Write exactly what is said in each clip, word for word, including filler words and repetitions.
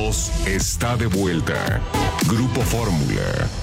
voz está de vuelta. Grupo Fórmula.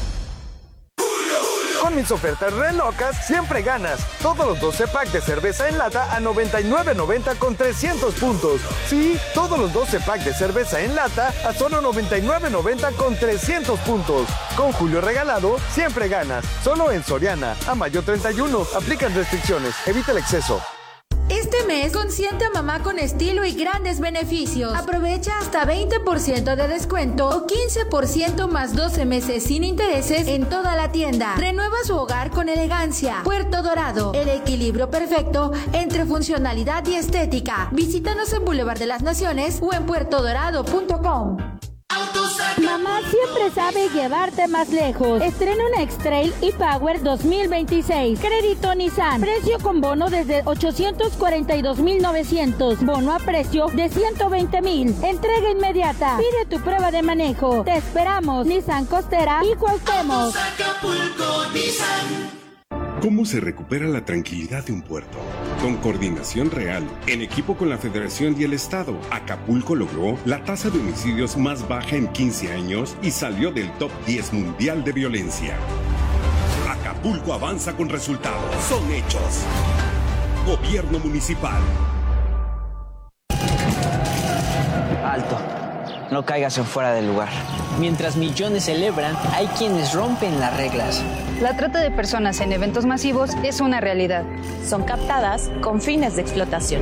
Con mis ofertas re locas, siempre ganas. Todos los doce packs de cerveza en lata a noventa y nueve noventa con trescientos puntos. Sí, todos los doce packs de cerveza en lata a solo noventa y nueve noventa con trescientos puntos. Con Julio Regalado, siempre ganas. Solo en Soriana. A mayo treinta y uno. Aplican restricciones. Evita el exceso. Este mes, consiente a mamá con estilo y grandes beneficios. Aprovecha hasta veinte por ciento de descuento o quince por ciento más doce meses sin intereses en toda la tienda. Renueva su hogar con elegancia. Puerto Dorado, el equilibrio perfecto entre funcionalidad y estética. Visítanos en Boulevard de las Naciones o en puerto dorado punto com. Mamá siempre sabe llevarte más lejos. Estrena un X-Trail e-Power dos mil veintiséis. Crédito Nissan. Precio con bono desde ochocientos cuarenta y dos mil novecientos. Bono a precio de ciento veinte mil. Entrega inmediata. Pide tu prueba de manejo. Te esperamos. Nissan Costera y Cuauhtémoc. ¿Cómo se recupera la tranquilidad de un puerto? Con coordinación real, en equipo con la Federación y el Estado, Acapulco logró la tasa de homicidios más baja en quince años y salió del top diez mundial de violencia. Acapulco avanza con resultados. Son hechos. Gobierno municipal. Alto. No caigas en fuera del lugar. Mientras millones celebran, hay quienes rompen las reglas. La trata de personas en eventos masivos es una realidad. Son captadas con fines de explotación.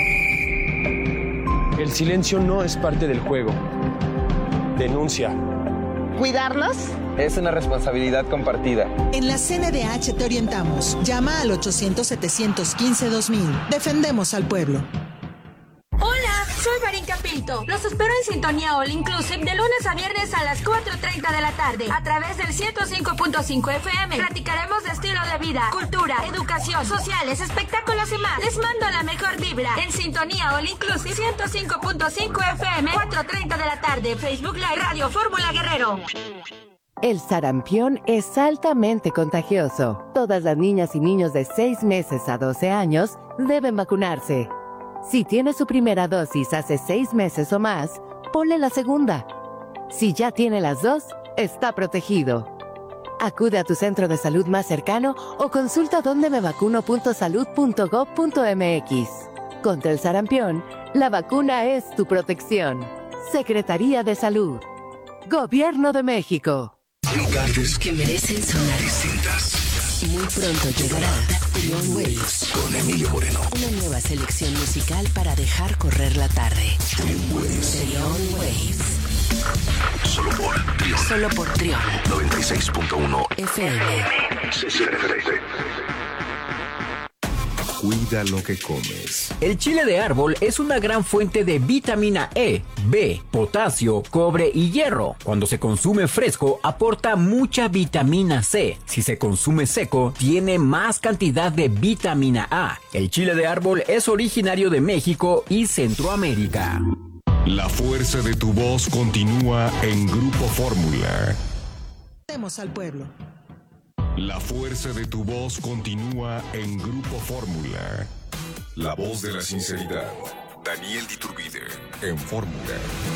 El silencio no es parte del juego. Denuncia. ¿Cuidarnos? Es una responsabilidad compartida. En la C N D H te orientamos. Llama al ochocientos, setecientos quince, dos mil. Defendemos al pueblo. Hola, soy Marín Capito. Los espero en Sintonía All Inclusive de lunes a viernes a las cuatro treinta de la tarde a través del ciento cinco punto cinco F M. Platicaremos de estilo de vida, cultura, educación, sociales, espectáculos y más. Les mando la mejor vibra en Sintonía All Inclusive ciento cinco punto cinco F M, cuatro treinta de la tarde. Facebook Live Radio Fórmula Guerrero. El sarampión es altamente contagioso. Todas las niñas y niños de seis meses a doce años deben vacunarse. Si tiene su primera dosis hace seis meses o más, ponle la segunda. Si ya tiene las dos, está protegido. Acude a tu centro de salud más cercano o consulta donde me vacuno punto salud punto gob punto m x. Contra el sarampión, la vacuna es tu protección. Secretaría de Salud. Gobierno de México. Lugares que merecen sonar distintas. Muy pronto llegará Trion Waves con Emilio Moreno. Una nueva selección musical para dejar correr la tarde. Trion Waves. Trion Waves. Solo por Trion. Solo por Trion. noventa y seis punto uno F M. Cuida lo que comes. El chile de árbol es una gran fuente de vitamina E, B, potasio, cobre y hierro. Cuando se consume fresco, aporta mucha vitamina C. Si se consume seco, tiene más cantidad de vitamina A. El chile de árbol es originario de México y Centroamérica. La fuerza de tu voz continúa en Grupo Fórmula. Defendemos al pueblo. La fuerza de tu voz continúa en Grupo Fórmula. La voz de la sinceridad. Daniel Diturbide en Fórmula.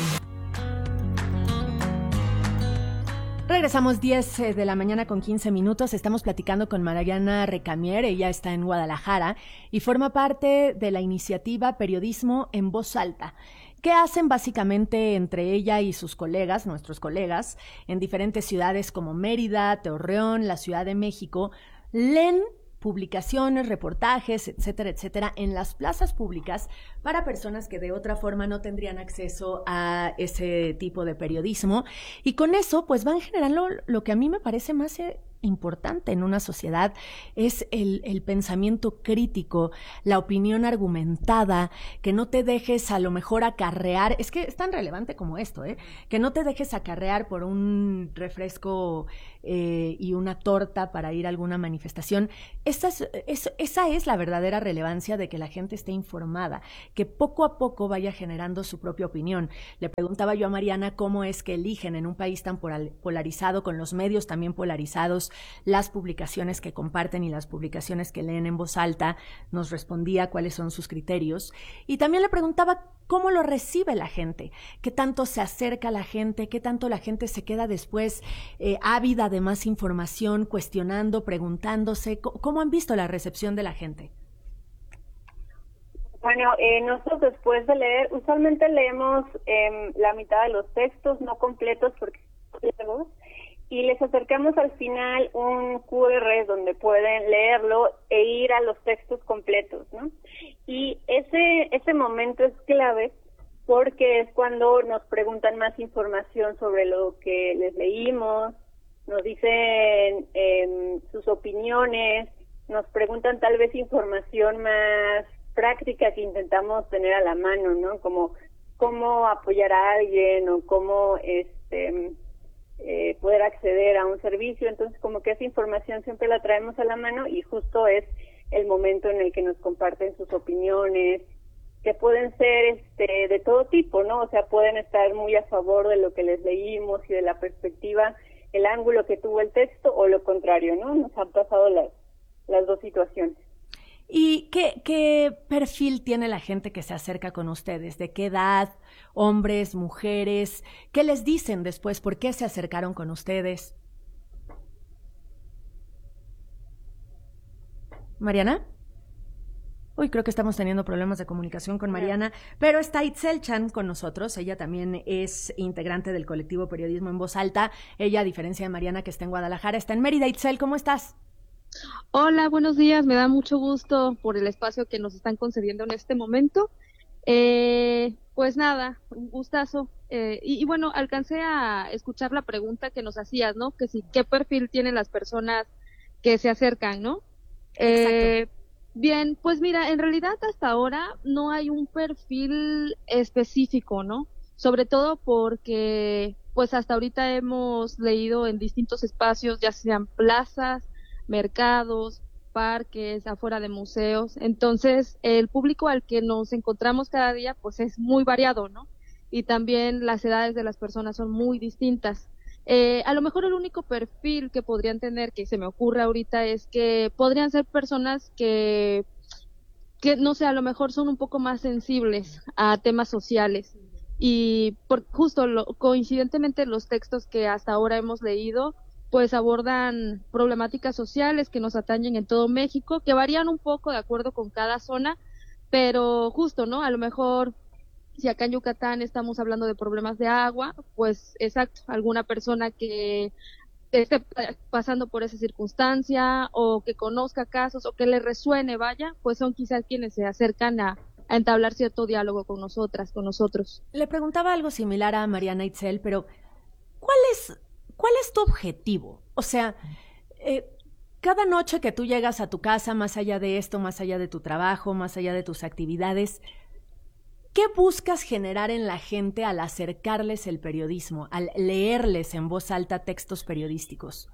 Regresamos diez de la mañana con quince minutos. Estamos platicando con Mariana Recamier. Ella está en Guadalajara y forma parte de la iniciativa Periodismo en Voz Alta. ¿Qué hacen básicamente entre ella y sus colegas, nuestros colegas, en diferentes ciudades como Mérida, Torreón, la Ciudad de México? Leen publicaciones, reportajes, etcétera, etcétera, en las plazas públicas para personas que de otra forma no tendrían acceso a ese tipo de periodismo. Y con eso, pues van generando lo que a mí me parece más eh, importante en una sociedad, es el, el pensamiento crítico, la opinión argumentada, que no te dejes a lo mejor acarrear, es que es tan relevante como esto, ¿eh? Que no te dejes acarrear por un refresco eh, y una torta para ir a alguna manifestación. Esa es, es, esa es la verdadera relevancia de que la gente esté informada, que poco a poco vaya generando su propia opinión. Le preguntaba yo a Mariana cómo es que eligen en un país tan polarizado, con los medios también polarizados, seguimos las publicaciones que comparten y las publicaciones que leen en voz alta, nos respondía cuáles son sus criterios. Y también le preguntaba cómo lo recibe la gente, qué tanto se acerca a la gente, qué tanto la gente se queda después eh, ávida de más información, cuestionando, preguntándose. ¿Cómo han visto la recepción de la gente? Bueno, eh, nosotros después de leer, usualmente leemos eh, la mitad de los textos, no completos porque son largos, y les acercamos al final un cu erre donde pueden leerlo e ir a los textos completos, ¿no? Y ese ese momento es clave porque es cuando nos preguntan más información sobre lo que les leímos, nos dicen eh, sus opiniones, nos preguntan tal vez información más práctica que intentamos tener a la mano, ¿no? Como cómo apoyar a alguien o cómo este eh, poder acceder a un servicio. Entonces, como que esa información siempre la traemos a la mano y justo es el momento en el que nos comparten sus opiniones, que pueden ser este de todo tipo, ¿no? O sea, pueden estar muy a favor de lo que les leímos y de la perspectiva, el ángulo que tuvo el texto, o lo contrario, ¿no? Nos han pasado las, las dos situaciones. ¿Y qué, qué perfil tiene la gente que se acerca con ustedes? ¿De qué edad? ¿Hombres, mujeres? ¿Qué les dicen después? ¿Por qué se acercaron con ustedes? ¿Mariana? Uy, creo que estamos teniendo problemas de comunicación con Mariana, pero está Itzel Chan con nosotros. Ella también es integrante del colectivo Periodismo en Voz Alta. Ella, a diferencia de Mariana, que está en Guadalajara, está en Mérida. Itzel, ¿cómo estás? Hola, buenos días. Me da mucho gusto por el espacio que nos están concediendo en este momento. Eh, pues nada, un gustazo. Eh, y, y bueno, alcancé a escuchar la pregunta que nos hacías, ¿no? Que si, ¿qué perfil tienen las personas que se acercan, ¿no? Eh, bien, pues mira, en realidad hasta ahora no hay un perfil específico, ¿no? Sobre todo porque, pues hasta ahorita hemos leído en distintos espacios, ya sean plazas, mercados, parques, afuera de museos. Entonces, el público al que nos encontramos cada día, pues es muy variado, ¿no? Y también las edades de las personas son muy distintas. Eh, a lo mejor el único perfil que podrían tener, que se me ocurre ahorita, es que podrían ser personas que, que no sé, a lo mejor son un poco más sensibles a temas sociales. Y por, justo lo, coincidentemente los textos que hasta ahora hemos leído pues abordan problemáticas sociales que nos atañen en todo México, que varían un poco de acuerdo con cada zona, pero justo, ¿no? A lo mejor, si acá en Yucatán estamos hablando de problemas de agua, pues exacto, alguna persona que esté pasando por esa circunstancia o que conozca casos o que le resuene, vaya, pues son quizás quienes se acercan a, a entablar cierto diálogo con nosotras, con nosotros. Le preguntaba algo similar a Mariana Itzel, pero ¿cuál es... ¿Cuál es tu objetivo? O sea, eh, cada noche que tú llegas a tu casa, más allá de esto, más allá de tu trabajo, más allá de tus actividades, ¿qué buscas generar en la gente al acercarles el periodismo, al leerles en voz alta textos periodísticos?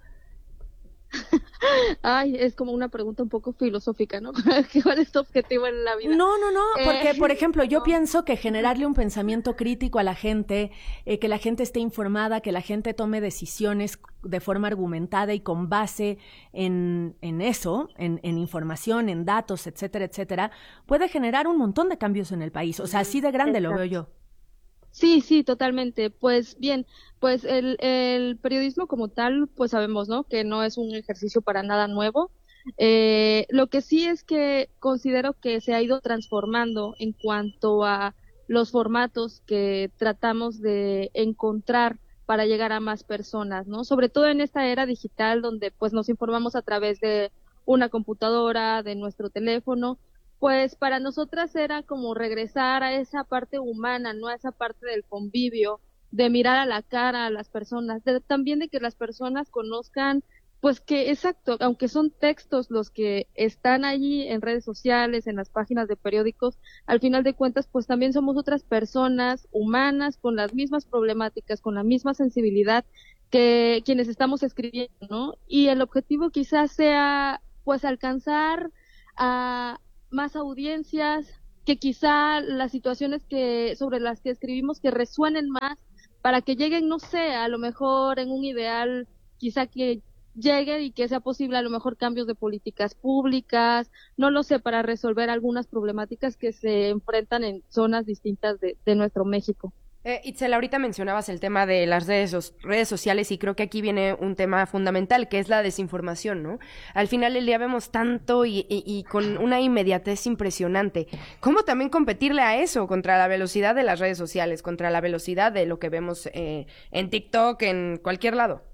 Ay, es como una pregunta un poco filosófica, ¿no? ¿Cuál es tu objetivo en la vida? No, no, no, porque, eh, por ejemplo, yo no. pienso que generarle un pensamiento crítico a la gente, eh, que la gente esté informada, que la gente tome decisiones de forma argumentada y con base en, en eso, en, en información, en datos, etcétera, etcétera, puede generar un montón de cambios en el país. O sea, así de grande Exacto. Lo veo yo. Sí, sí, totalmente. Pues bien, pues el, el periodismo como tal, pues sabemos, ¿no? Que no es un ejercicio para nada nuevo. Eh, lo que sí es que considero que se ha ido transformando en cuanto a los formatos que tratamos de encontrar para llegar a más personas, ¿no? Sobre todo en esta era digital donde pues nos informamos a través de una computadora, de nuestro teléfono. Pues para nosotras era como regresar a esa parte humana, ¿no? A esa parte del convivio, de mirar a la cara a las personas, de, también de que las personas conozcan, pues que, exacto, aunque son textos los que están allí en redes sociales, en las páginas de periódicos, al final de cuentas, pues también somos otras personas humanas con las mismas problemáticas, con la misma sensibilidad que quienes estamos escribiendo, ¿no? Y el objetivo quizás sea, pues, alcanzar a más audiencias, que quizá las situaciones que sobre las que escribimos que resuenen más, para que lleguen, no sé, a lo mejor en un ideal quizá que llegue y que sea posible a lo mejor cambios de políticas públicas, no lo sé, para resolver algunas problemáticas que se enfrentan en zonas distintas de, de nuestro México. Eh, Itzel, ahorita mencionabas el tema de las redes, redes sociales y creo que aquí viene un tema fundamental, que es la desinformación, ¿no? Al final del día vemos tanto y, y, y con una inmediatez impresionante. ¿Cómo también competirle a eso contra la velocidad de las redes sociales, contra la velocidad de lo que vemos eh, en TikTok, en cualquier lado?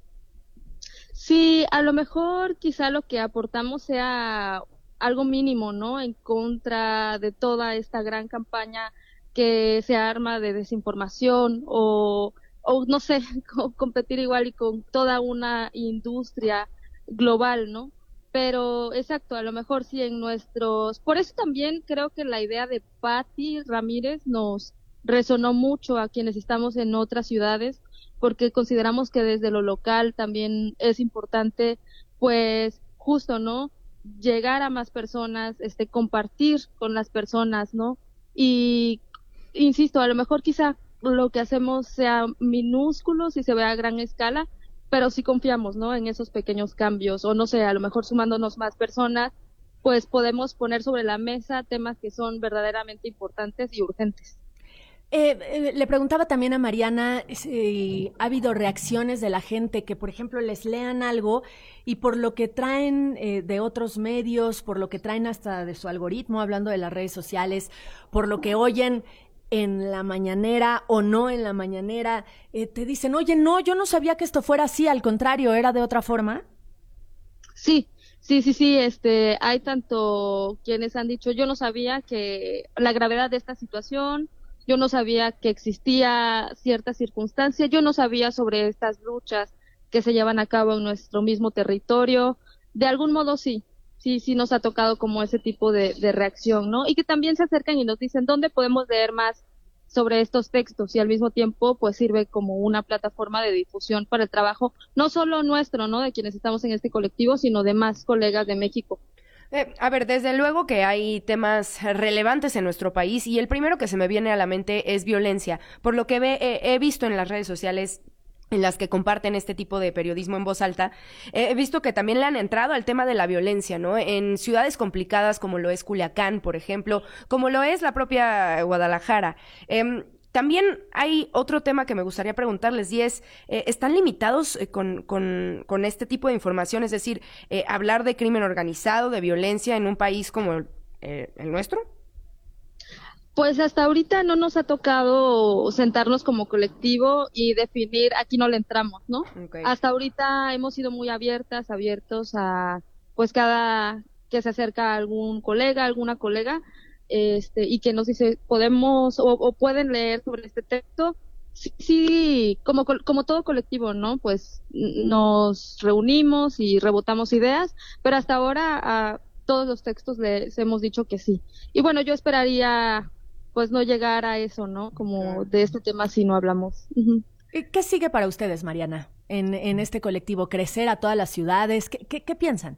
Sí, a lo mejor quizá lo que aportamos sea algo mínimo, ¿no? En contra de toda esta gran campaña que se arma de desinformación o, o no sé, competir igual y con toda una industria global, ¿no? Pero exacto, a lo mejor sí en nuestros... Por eso también creo que la idea de Patti Ramírez nos resonó mucho a quienes estamos en otras ciudades, porque consideramos que desde lo local también es importante, pues, justo, ¿no? Llegar a más personas, este, compartir con las personas, ¿no? Y insisto, a lo mejor quizá lo que hacemos sea minúsculo si se ve a gran escala, pero sí confiamos, ¿no? En esos pequeños cambios, o no sé, a lo mejor sumándonos más personas, pues podemos poner sobre la mesa temas que son verdaderamente importantes y urgentes. Eh, eh, le preguntaba también a Mariana si ha habido reacciones de la gente que, por ejemplo, les lean algo y por lo que traen eh, de otros medios, por lo que traen hasta de su algoritmo, hablando de las redes sociales, por lo que oyen en la mañanera o no en la mañanera, eh, te dicen, oye, no, yo no sabía que esto fuera así, al contrario, ¿era de otra forma? Sí, sí, sí, sí, este, hay tanto quienes han dicho, yo no sabía que la gravedad de esta situación, yo no sabía que existía cierta circunstancia, yo no sabía sobre estas luchas que se llevan a cabo en nuestro mismo territorio. De algún modo sí, sí, sí nos ha tocado como ese tipo de, de reacción, ¿no? Y que también se acercan y nos dicen, ¿dónde podemos leer más sobre estos textos? Y al mismo tiempo, pues sirve como una plataforma de difusión para el trabajo, no solo nuestro, ¿no? De quienes estamos en este colectivo, sino de más colegas de México. Eh, a ver, desde luego que hay temas relevantes en nuestro país y el primero que se me viene a la mente es violencia. Por lo que ve, eh, he visto en las redes sociales en las que comparten este tipo de periodismo en voz alta, eh, he visto que también le han entrado al tema de la violencia, ¿no? En ciudades complicadas como lo es Culiacán, por ejemplo, como lo es la propia Guadalajara. Eh, También hay otro tema que me gustaría preguntarles y es, eh, ¿están limitados eh, con, con, con este tipo de información? Es decir, eh, hablar de crimen organizado, de violencia en un país como eh, el nuestro. Pues hasta ahorita no nos ha tocado sentarnos como colectivo y definir, aquí no le entramos, ¿no? Okay. Hasta ahorita hemos sido muy abiertas, abiertos a, pues cada que se acerca algún colega, alguna colega, Este, y que nos dice, podemos o, o pueden leer sobre este texto, sí, sí como, como todo colectivo, ¿no? Pues nos reunimos y rebotamos ideas, pero hasta ahora a todos los textos les hemos dicho que sí. Y bueno, yo esperaría pues no llegar a eso, ¿no? Como de este tema si no hablamos. Uh-huh. ¿Qué sigue para ustedes, Mariana, en, en este colectivo? ¿Crecer a todas las ciudades? ¿Qué, qué, qué piensan?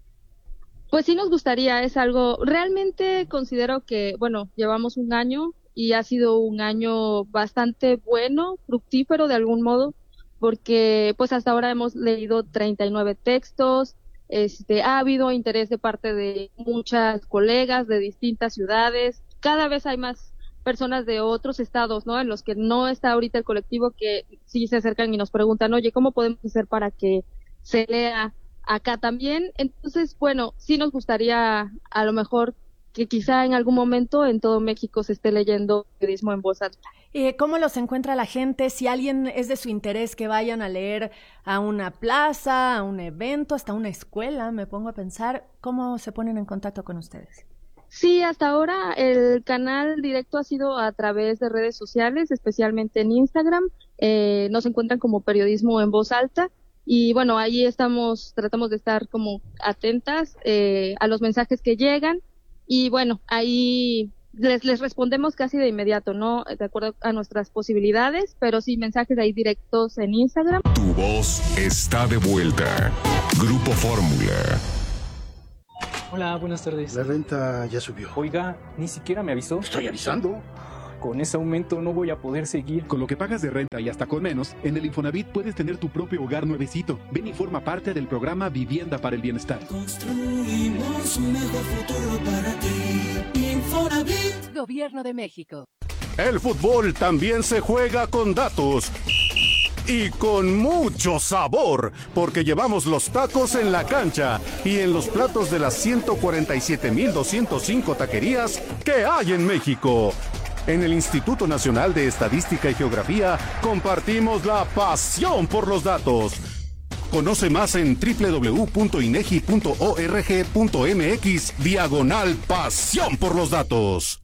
Pues sí nos gustaría, es algo, realmente considero que, bueno, llevamos un año y ha sido un año bastante bueno, fructífero de algún modo, porque pues hasta ahora hemos leído treinta y nueve textos, este, ha habido interés de parte de muchas colegas de distintas ciudades, cada vez hay más personas de otros estados, ¿no? En los que no está ahorita el colectivo, que sí se acercan y nos preguntan, oye, ¿cómo podemos hacer para que se lea acá también? Entonces, bueno, sí nos gustaría a lo mejor que quizá en algún momento en todo México se esté leyendo periodismo en voz alta. Eh, ¿Cómo los encuentra la gente? Si alguien es de su interés que vayan a leer a una plaza, a un evento, hasta una escuela, me pongo a pensar, ¿cómo se ponen en contacto con ustedes? Sí, hasta ahora el canal directo ha sido a través de redes sociales, especialmente en Instagram. Eh, nos encuentran como Periodismo en Voz Alta. Y bueno, ahí estamos, tratamos de estar como atentas eh, a los mensajes que llegan y bueno, ahí les, les respondemos casi de inmediato, ¿no? De acuerdo a nuestras posibilidades, pero sí mensajes ahí directos en Instagram. Tu voz está de vuelta. Grupo Fórmula. Hola, buenas tardes. La renta ya subió. Oiga, ni siquiera me avisó. Estoy avisando. con ese aumento no voy a poder seguir. Con lo que pagas de renta y hasta con menos, en el Infonavit puedes tener tu propio hogar nuevecito. Ven y forma parte del programa Vivienda para el Bienestar. Construimos un mejor futuro para ti. Infonavit. Gobierno de México. El fútbol también se juega con datos. Y con mucho sabor, porque llevamos los tacos en la cancha y en los platos de las ciento cuarenta y siete mil doscientos cinco taquerías que hay en México. En el Instituto Nacional de Estadística y Geografía compartimos la pasión por los datos. Conoce más en doble u doble u doble u punto inegi punto org punto mx diagonal pasión por los datos.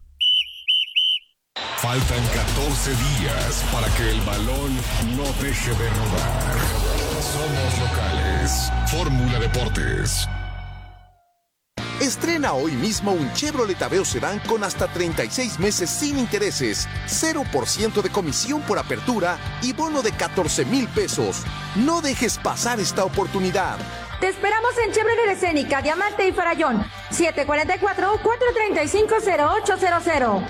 Faltan catorce días para que el balón no deje de rodar. Somos locales. Fórmula Deportes. Estrena hoy mismo un Chevrolet Aveo Sedán con hasta treinta y seis meses sin intereses, cero por ciento de comisión por apertura y bono de catorce mil pesos. No dejes pasar esta oportunidad. Te esperamos en Chevrolet Escénica, Diamante y Farallón. siete cuatro cuatro, cuatro tres cinco, cero ocho cero cero.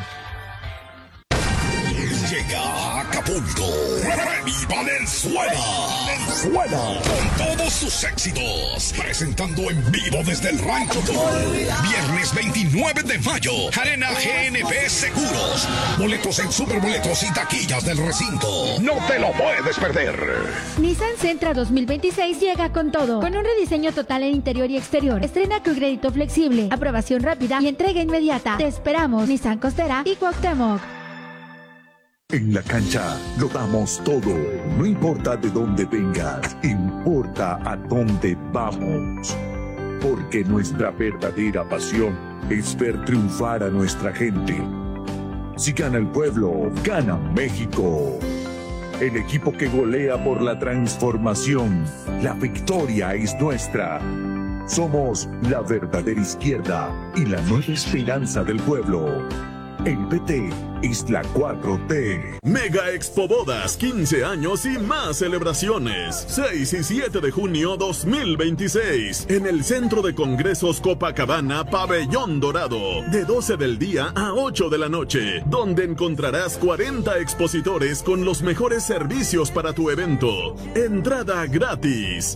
Llega a Acapulco, Remy Valenzuela. Valenzuela. Con todos sus éxitos. Presentando en vivo desde el Rancho Tour. Viernes veintinueve de mayo. Arena G N P Seguros. Boletos en Superboletos y taquillas del recinto. No te lo puedes perder. Nissan Sentra dos mil veintiséis llega con todo. Con un rediseño total en interior y exterior. Estrena con crédito flexible, aprobación rápida y entrega inmediata. Te esperamos. Nissan Costera y Cuauhtémoc. En la cancha lo damos todo, no importa de dónde vengas, importa a dónde vamos. Porque nuestra verdadera pasión es ver triunfar a nuestra gente. Si gana el pueblo, gana México. El equipo que golea por la transformación, la victoria es nuestra. Somos la verdadera izquierda y la nueva esperanza del pueblo. El P T es la cuatro T. Mega Expo Bodas, quince años y más celebraciones. seis y siete de junio dos mil veintiséis. En el Centro de Congresos Copacabana, Pabellón Dorado. De doce del día a ocho de la noche. Donde encontrarás cuarenta expositores con los mejores servicios para tu evento. Entrada gratis.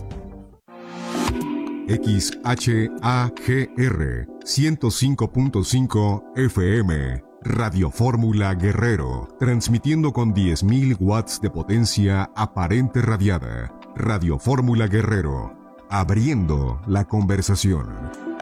X H A G R ciento cinco punto cinco F M. Radio Fórmula Guerrero, transmitiendo con diez mil watts de potencia aparente radiada. Radio Fórmula Guerrero, abriendo la conversación.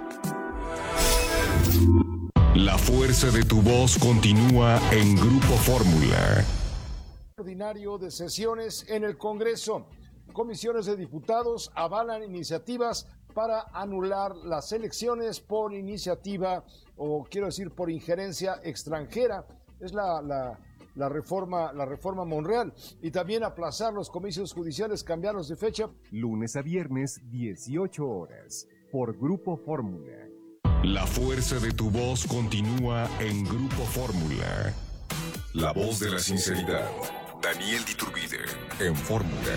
La fuerza de tu voz continúa en Grupo Fórmula. Ordinario de sesiones en el Congreso. Comisiones de diputados avalan iniciativas para anular las elecciones por iniciativa, o quiero decir por injerencia extranjera. Es la, la, la reforma la reforma Monreal. Y también aplazar los comicios judiciales, cambiarlos de fecha. Lunes a viernes, dieciocho horas, por Grupo Fórmula. La fuerza de tu voz continúa en Grupo Fórmula. La voz de la sinceridad. Daniel Diturbide, en Fórmula.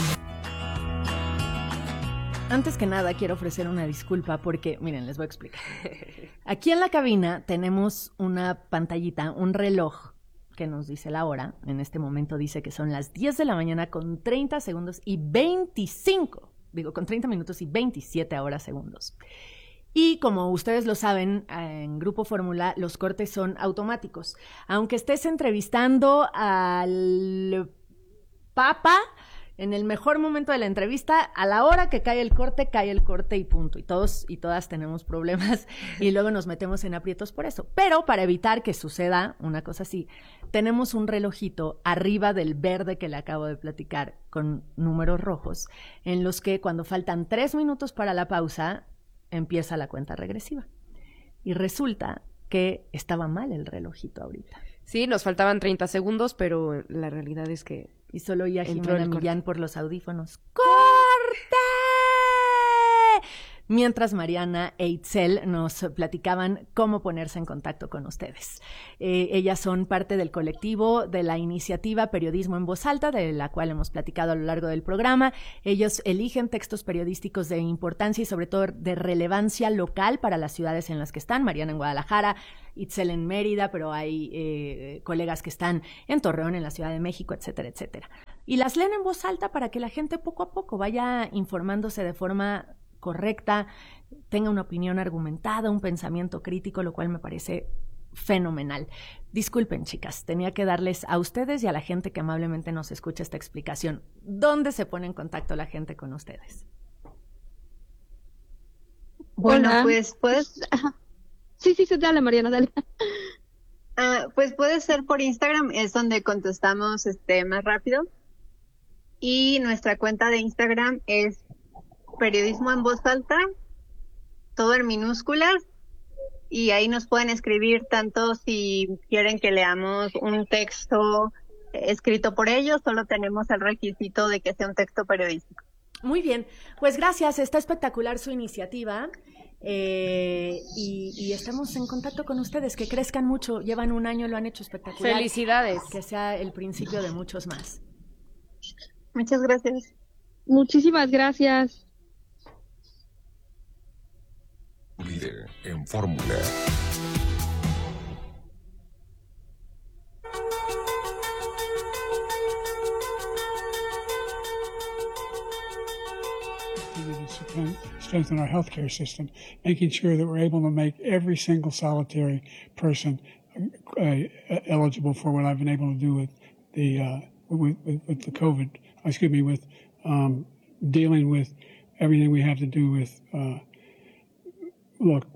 Antes que nada, quiero ofrecer una disculpa porque, miren, les voy a explicar. Aquí en la cabina tenemos una pantallita, un reloj que nos dice la hora. En este momento dice que son las diez de la mañana con treinta segundos y veinticinco. Digo, con treinta minutos y veintisiete ahora segundos. Y como ustedes lo saben, en Grupo Fórmula los cortes son automáticos. Aunque estés entrevistando al Papa, en el mejor momento de la entrevista, a la hora que cae el corte, cae el corte y punto. Y todos y todas tenemos problemas y luego nos metemos en aprietos por eso. Pero para evitar que suceda una cosa así, tenemos un relojito arriba del verde que le acabo de platicar con números rojos, en los que cuando faltan tres minutos para la pausa, empieza la cuenta regresiva. Y resulta que estaba mal el relojito ahorita. Sí, nos faltaban treinta segundos, pero la realidad es que... Y solo oía Jimena Millán por los audífonos. ¡Corte! mientras Mariana e Itzel nos platicaban cómo ponerse en contacto con ustedes. Eh, ellas son parte del colectivo de la iniciativa Periodismo en Voz Alta, de la cual hemos platicado a lo largo del programa. Ellos eligen textos periodísticos de importancia y sobre todo de relevancia local para las ciudades en las que están. Mariana en Guadalajara, Itzel en Mérida, pero hay eh, colegas que están en Torreón, en la Ciudad de México, etcétera, etcétera. Y las leen en voz alta para que la gente poco a poco vaya informándose de forma correcta, tenga una opinión argumentada, un pensamiento crítico, lo cual me parece fenomenal. Disculpen, chicas, tenía que darles a ustedes y a la gente que amablemente nos escucha esta explicación. ¿Dónde se pone en contacto la gente con ustedes? Bueno, Hola. pues puedes... Sí, sí, sí, dale, Mariana, dale. Ah, pues puede ser por Instagram, es donde contestamos este más rápido. Y nuestra cuenta de Instagram es Periodismo en Voz Alta, todo en minúsculas. Y ahí nos pueden escribir tanto si quieren que leamos un texto escrito por ellos, solo tenemos el requisito de que sea un texto periodístico. Muy bien, pues gracias, está espectacular su iniciativa. Eh, y, y estamos en contacto con ustedes, que crezcan mucho, llevan un año, lo han hecho espectacular. Felicidades. Que sea el principio de muchos más. Muchas gracias. Muchísimas gracias. Líder en fórmula. Strengthen our healthcare system, making sure that we're able to make every single solitary person uh, eligible for what I've been able to do with the uh, with, with, with the COVID. Excuse me, with um, dealing with everything we have to do with. Uh, look,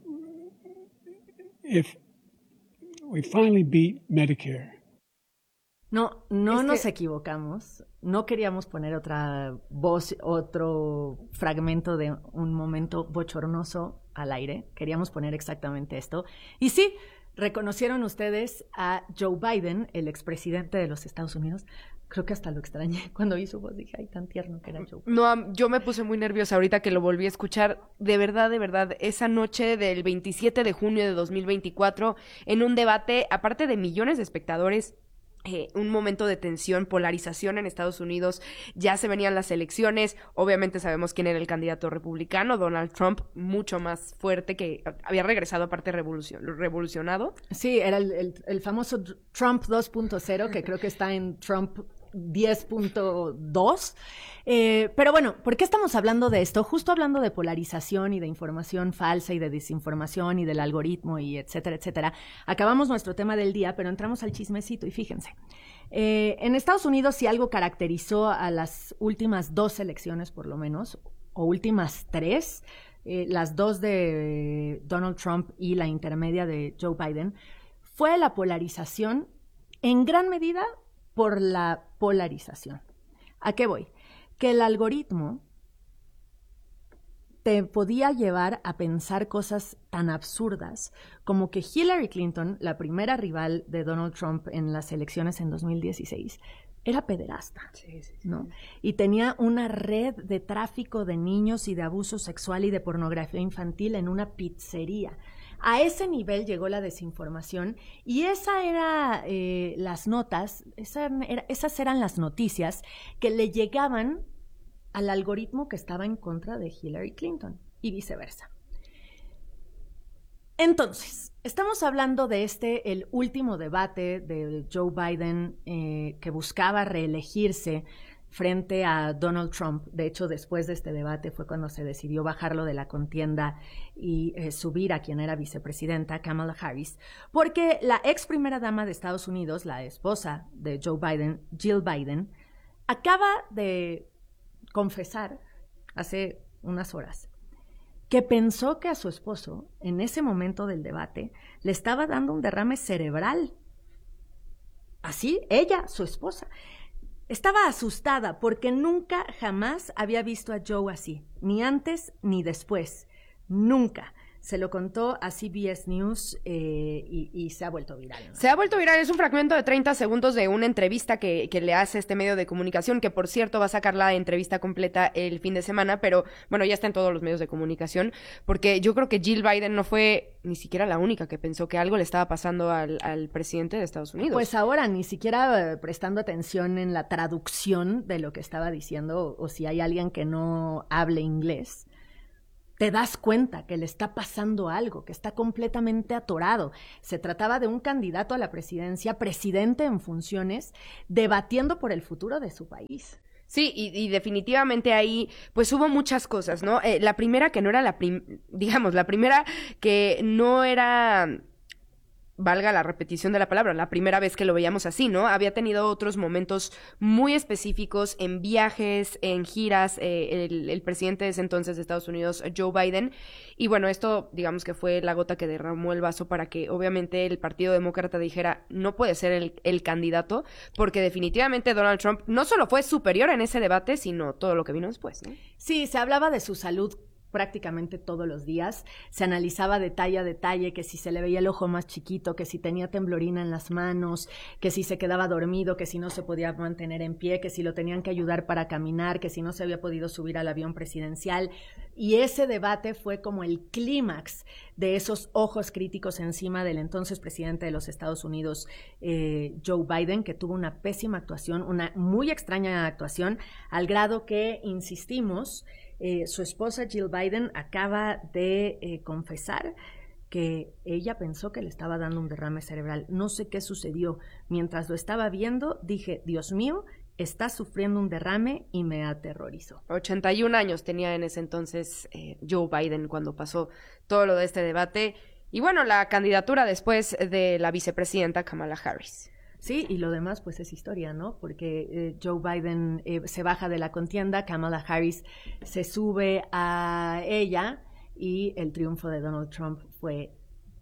if we finally beat Medicare. No, no Es nos que- equivocamos. No queríamos poner otra voz, otro fragmento de un momento bochornoso al aire. Queríamos poner exactamente esto. Y sí, reconocieron ustedes a Joe Biden, el expresidente de los Estados Unidos. Creo que hasta lo extrañé cuando oí su voz. Dije, ay, tan tierno que era Joe. No, am- yo me puse muy nerviosa ahorita que lo volví a escuchar. De verdad, de verdad, esa noche del veintisiete de junio de dos mil veinticuatro, en un debate, aparte de millones de espectadores, eh, un momento de tensión, polarización en Estados Unidos, ya se venían las elecciones, obviamente sabemos quién era el candidato republicano, Donald Trump, mucho más fuerte, que había regresado aparte revolucion- revolucionado. Sí, era el, el, el famoso Trump dos punto cero, que creo que está en Trump diez punto dos. Eh, pero bueno, ¿por qué estamos hablando de esto? Justo hablando de polarización y de información falsa y de desinformación y del algoritmo y etcétera, etcétera. Acabamos nuestro tema del día, pero entramos al chismecito y fíjense. Eh, en Estados Unidos, si algo caracterizó a las últimas dos elecciones, por lo menos, o últimas tres, eh, las dos de Donald Trump y la intermedia de Joe Biden, fue la polarización, en gran medida por la polarización. ¿A qué voy? Que el algoritmo te podía llevar a pensar cosas tan absurdas como que Hillary Clinton, la primera rival de Donald Trump en las elecciones en dos mil dieciséis, era pederasta, sí, sí, sí. ¿no? Y tenía una red de tráfico de niños y de abuso sexual y de pornografía infantil en una pizzería. A ese nivel llegó la desinformación y esa era eh, las notas, esa era, esas eran las noticias que le llegaban al algoritmo que estaba en contra de Hillary Clinton y viceversa. Entonces, estamos hablando de este, el último debate de Joe Biden eh, que buscaba reelegirse frente a Donald Trump. De hecho, después de este debate fue cuando se decidió bajarlo de la contienda y eh, subir a quien era vicepresidenta, Kamala Harris, porque la ex primera dama de Estados Unidos, la esposa de Joe Biden, Jill Biden, acaba de confesar hace unas horas que pensó que a su esposo, en ese momento del debate, le estaba dando un derrame cerebral. Así, ella, su esposa. Estaba asustada porque nunca jamás había visto a Joe así, ni antes ni después, nunca. se lo contó a C B S News eh, y, y se ha vuelto viral, ¿no? Se ha vuelto viral, es un fragmento de treinta segundos de una entrevista que, que le hace este medio de comunicación, que por cierto va a sacar la entrevista completa el fin de semana, pero bueno, ya está en todos los medios de comunicación, porque yo creo que Jill Biden no fue ni siquiera la única que pensó que algo le estaba pasando al, al presidente de Estados Unidos. Pues ahora ni siquiera eh, prestando atención en la traducción de lo que estaba diciendo, o, o si hay alguien que no hable inglés, te das cuenta que le está pasando algo, que está completamente atorado. Se trataba de un candidato a la presidencia, presidente en funciones, debatiendo por el futuro de su país. Sí, y, y definitivamente ahí, pues hubo muchas cosas, ¿no? Eh, la primera que no era la, prim- digamos, la primera que no era... valga la repetición de la palabra, la primera vez que lo veíamos así, ¿no? Había tenido otros momentos muy específicos en viajes, en giras, eh, el, el presidente de ese entonces de Estados Unidos, Joe Biden, y bueno, esto digamos que fue la gota que derramó el vaso para que obviamente el Partido Demócrata dijera, no puede ser el, el candidato, porque definitivamente Donald Trump no solo fue superior en ese debate, sino todo lo que vino después, ¿no? Sí, se hablaba de su salud prácticamente todos los días, se analizaba detalle a detalle, que si se le veía el ojo más chiquito, que si tenía temblorina en las manos, que si se quedaba dormido, que si no se podía mantener en pie, que si lo tenían que ayudar para caminar, que si no se había podido subir al avión presidencial, y ese debate fue como el clímax de esos ojos críticos encima del entonces presidente de los Estados Unidos, eh, Joe Biden, que tuvo una pésima actuación, una muy extraña actuación, al grado que, insistimos, Eh, su esposa Jill Biden acaba de eh, confesar que ella pensó que le estaba dando un derrame cerebral. No sé qué sucedió. Mientras lo estaba viendo, dije, Dios mío, está sufriendo un derrame, y me aterrorizó. ochenta y un años tenía en ese entonces eh, Joe Biden cuando pasó todo lo de este debate. Y bueno, la candidatura después de la vicepresidenta Kamala Harris. Sí, y lo demás pues es historia, ¿no? Porque eh, Joe Biden eh, se baja de la contienda, Kamala Harris se sube a ella, y el triunfo de Donald Trump fue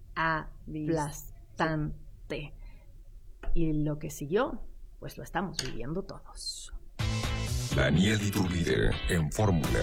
aplastante. Y lo que siguió, pues lo estamos viviendo todos. Daniel Iturbide en Fórmula.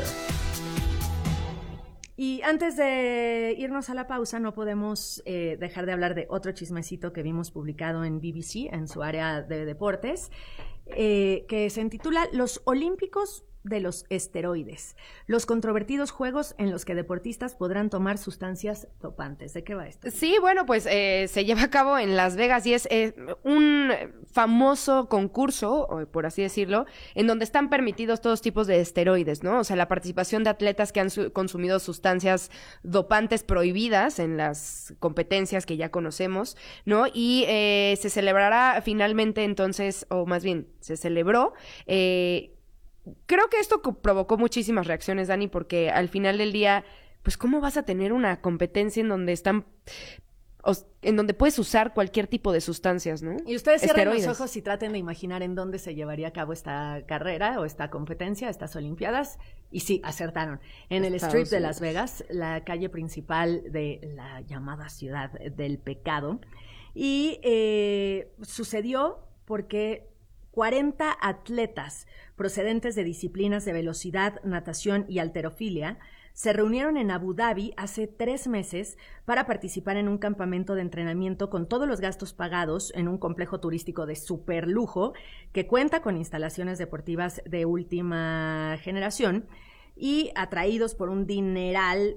Y antes de irnos a la pausa, no podemos eh, dejar de hablar de otro chismecito que vimos publicado en B B C, en su área de deportes, eh, que se intitula Los Olímpicos de los esteroides, los controvertidos juegos en los que deportistas podrán tomar sustancias dopantes. ¿De qué va esto? Sí, bueno, pues eh, se lleva a cabo en Las Vegas y es eh, un famoso concurso, por así decirlo, en donde están permitidos todos tipos de esteroides, ¿no? O sea, la participación de atletas que han su- consumido sustancias dopantes prohibidas en las competencias que ya conocemos, ¿no? Y eh, se celebrará finalmente entonces, o más bien, se celebró, eh, creo que esto co- provocó muchísimas reacciones, Dani, porque al final del día, pues, ¿cómo vas a tener una competencia en donde están, o, en donde puedes usar cualquier tipo de sustancias, ¿no? Y ustedes cierren Esteroides. los ojos y traten de imaginar en dónde se llevaría a cabo esta carrera o esta competencia, estas Olimpiadas. Y sí, acertaron. En el Estados Strip de Unidos. Las Vegas, la calle principal de la llamada Ciudad del Pecado. Y eh, sucedió porque cuarenta atletas procedentes de disciplinas de velocidad, natación y halterofilia se reunieron en Abu Dhabi hace tres meses para participar en un campamento de entrenamiento con todos los gastos pagados en un complejo turístico de super lujo que cuenta con instalaciones deportivas de última generación, y atraídos por un dineral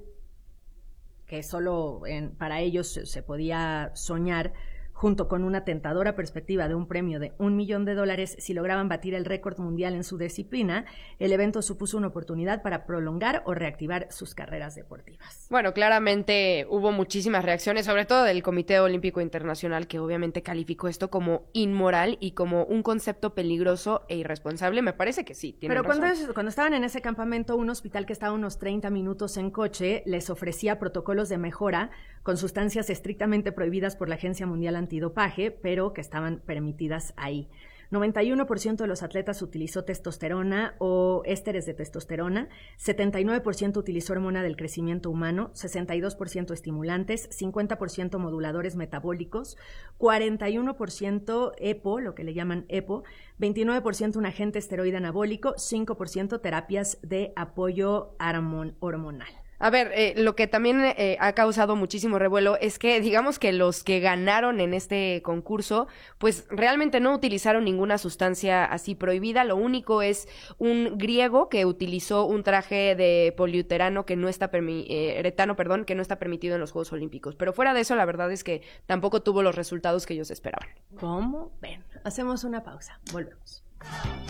que solo en, para ellos se, se podía soñar, junto con una tentadora perspectiva de un premio de un millón de dólares si lograban batir el récord mundial en su disciplina, el evento supuso una oportunidad para prolongar o reactivar sus carreras deportivas. Bueno, claramente hubo muchísimas reacciones, sobre todo del Comité Olímpico Internacional, que obviamente calificó esto como inmoral y como un concepto peligroso e irresponsable. Me parece que sí, tienen Pero cuando, razón. es- cuando estaban en ese campamento, un hospital que estaba a unos treinta minutos en coche les ofrecía protocolos de mejora con sustancias estrictamente prohibidas por la Agencia Mundial Antidopaje, pero que estaban permitidas ahí. noventa y uno por ciento de los atletas utilizó testosterona o ésteres de testosterona, setenta y nueve por ciento utilizó hormona del crecimiento humano, sesenta y dos por ciento estimulantes, cincuenta por ciento moduladores metabólicos, cuarenta y uno por ciento EPO, lo que le llaman EPO, veintinueve por ciento un agente esteroide anabólico, cinco por ciento terapias de apoyo hormon- hormonal. A ver, eh, lo que también eh, ha causado muchísimo revuelo es que, digamos que los que ganaron en este concurso, pues realmente no utilizaron ninguna sustancia así prohibida. Lo único es un griego que utilizó un traje de poliuretano que no está permi- eh, retano, perdón, que no está permitido en los Juegos Olímpicos. Pero fuera de eso, la verdad es que tampoco tuvo los resultados que ellos esperaban. ¿Cómo? Ven, hacemos una pausa. Volvemos.